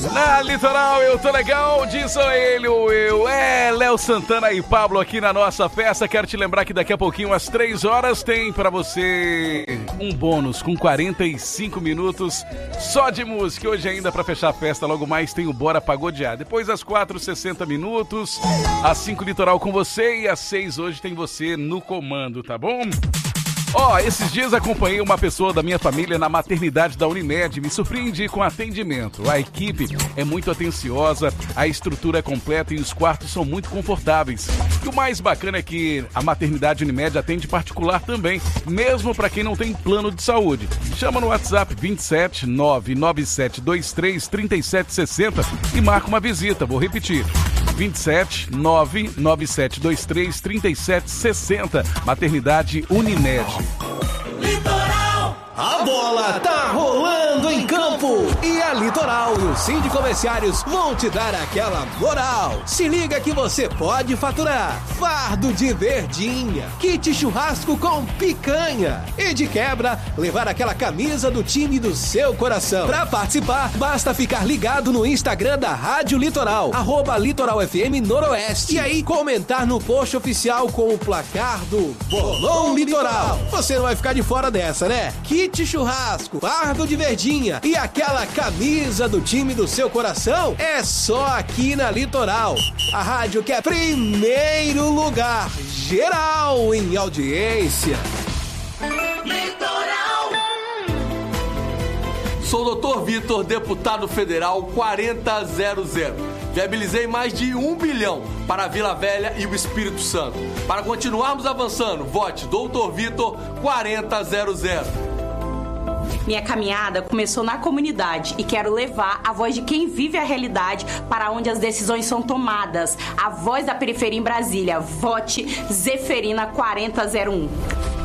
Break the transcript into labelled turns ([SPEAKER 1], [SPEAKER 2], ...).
[SPEAKER 1] Na Litoral eu tô legal, diz ele, Léo Santana e Pablo aqui na nossa festa. Quero te lembrar que daqui a pouquinho, às 3 horas, tem pra você um bônus com 45 minutos só de música. Hoje ainda pra fechar a festa, logo mais tem o Bora Pagodear. Depois às 4, 60 minutos, às 5 Litoral com você e às 6 hoje tem você no comando, tá bom? Esses dias acompanhei uma pessoa da minha família na maternidade da Unimed. Me surpreendi com o atendimento. A equipe é muito atenciosa, a estrutura é completa e os quartos são muito confortáveis. E o mais bacana é que a maternidade Unimed atende particular também, mesmo para quem não tem plano de saúde. Chama no WhatsApp 27 99723 3760 e marca uma visita. Vou repetir. 27 99723 3760. Maternidade Unimed.
[SPEAKER 2] Litoral! A bola tá rolando em campo e a Litoral e o Cindy Comerciários vão te dar aquela moral. Se liga que você pode faturar fardo de verdinha, kit churrasco com picanha e de quebra levar aquela camisa do time do seu coração. Pra participar, basta ficar ligado no Instagram da Rádio Litoral, @LitoralFM Noroeste, e aí comentar no post oficial com o placar do Bolão Litoral. Você não vai ficar de fora dessa, né? Kit churrasco, fardo de verdinha e aquela camisa do time do seu coração é só aqui na Litoral. A rádio que é primeiro lugar geral em audiência.
[SPEAKER 3] Litoral!
[SPEAKER 4] Sou o Dr. Vitor, deputado federal 4000. Viabilizei mais de 1 bilhão para a Vila Velha e o Espírito Santo. Para continuarmos avançando, vote Dr. Vitor 4000.
[SPEAKER 5] Minha caminhada começou na comunidade e quero levar a voz de quem vive a realidade para onde as decisões são tomadas. A voz da periferia em Brasília. Vote Zeferina 4001.